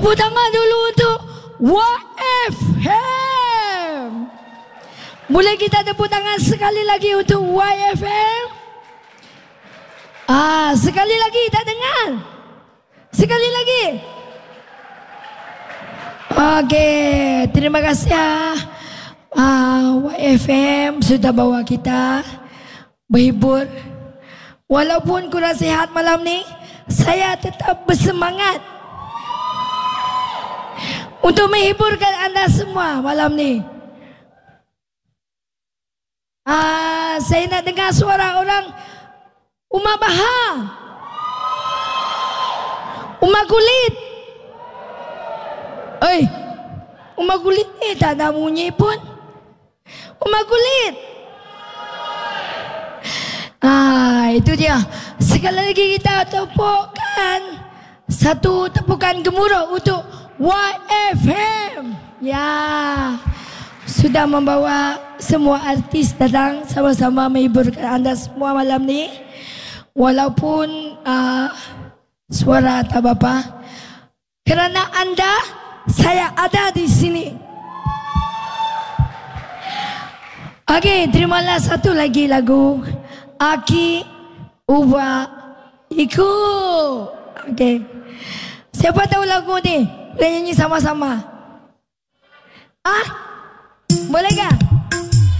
Tepuk tangan dulu untuk YFM. Boleh kita tepuk tangan sekali lagi untuk YFM? Sekali lagi, tak dengar. Sekali lagi. Okey, terima kasih YFM sudah bawa kita berhibur. Walaupun kurang sihat malam ni, saya tetap bersemangat untuk menghiburkan anda semua malam ni. Saya nak dengar suara orang Umar Bahar, Umar Kulit. Umar Kulit ni tak ada bunyi pun. Umar Kulit. Itu dia. Sekali lagi kita tepukkan satu tepukan gemuruh untuk YFM. Ya, sudah membawa semua artis datang sama-sama menghiburkan anda semua malam ni. Walaupun suara tak apa, kerana anda, saya ada di sini. Okey, terimalah satu lagi lagu Aki Uba Iku. Okey, siapa tahu lagu ni? Boleh nyanyi sama-sama? Boleh tak?